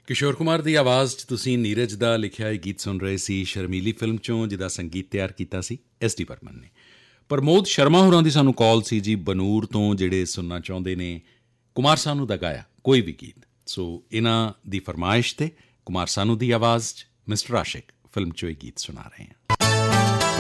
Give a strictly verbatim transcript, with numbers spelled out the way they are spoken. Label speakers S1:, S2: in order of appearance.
S1: ਕਿਸ਼ੋਰ ਕੁਮਾਰ ਦੀ ਆਵਾਜ਼ 'ਚ ਤੁਸੀਂ ਨੀਰਜ ਦਾ ਲਿਖਿਆ ਇਹ ਗੀਤ ਸੁਣ ਰਹੇ ਸੀ, ਸ਼ਰਮੀਲੀ ਫਿਲਮ 'ਚੋਂ, ਜਿਹਦਾ ਸੰਗੀਤ ਤਿਆਰ ਕੀਤਾ ਸੀ ਐਸ ਡੀ ਬਰਮਨ ਨੇ। ਪ੍ਰਮੋਦ ਸ਼ਰਮਾ ਹੋਰਾਂ ਦੀ ਸਾਨੂੰ ਕਾਲ ਸੀ ਜੀ ਬਨੂਰ ਤੋਂ, ਜਿਹੜੇ ਸੁਣਨਾ ਚਾਹੁੰਦੇ ਨੇ ਕੁਮਾਰ ਸਾਨੂ ਦਾ ਗਾਇਆ ਕੋਈ ਵੀ ਗੀਤ। ਸੋ ਇਹਨਾਂ ਦੀ ਫਰਮਾਇਸ਼ 'ਤੇ ਕੁਮਾਰ ਸਾਨੂ ਦੀ ਆਵਾਜ਼ 'ਚ ਮਿਸਟਰ ਆਸ਼ਿਕ ਫਿਲਮ 'ਚੋਂ ਇਹ ਗੀਤ ਸੁਣਾ ਰਹੇ ਹਾਂ।